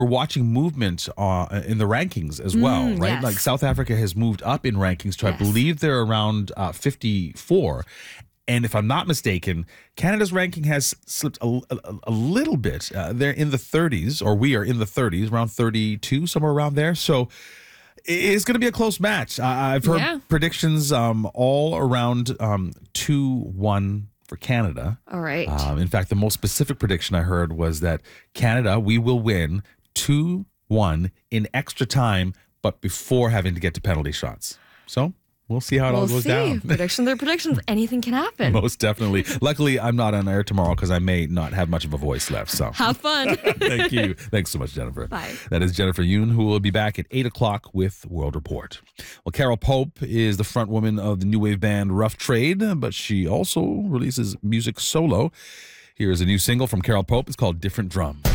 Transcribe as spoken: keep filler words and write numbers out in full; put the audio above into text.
we're watching movement uh, in the rankings as well, Mm, right? yes. Like South Africa has moved up in rankings to, I Yes. believe they're around uh, fifty-four. And if I'm not mistaken, Canada's ranking has slipped a, a, a little bit. Uh, they're in the thirties, or we are in the thirties, around thirty-two, somewhere around there. So it's going to be a close match. Uh, I've heard Yeah. predictions um, all around um, two one for Canada. All right. Um, in fact, the most specific prediction I heard was that Canada, we will win two one in extra time, but before having to get to penalty shots. So we'll see how it all we'll goes see. down. Predictions are predictions. Anything can happen. Most definitely. Luckily, I'm not on air tomorrow because I may not have much of a voice left. So Have fun. thank you. Thanks so much, Jennifer. Bye. That is Jennifer Yoon, who will be back at eight o'clock with World Report. Well, Carol Pope is the front woman of the new wave band Rough Trade, but she also releases music solo. Here is a new single from Carol Pope. It's called Different Drum.